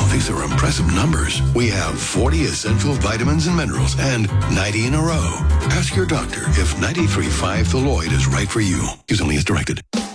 these are impressive numbers. We have 40 essential vitamins and minerals and 90 in a row. Ask your doctor if 93.5 Thaloid is right for you. Use only as directed.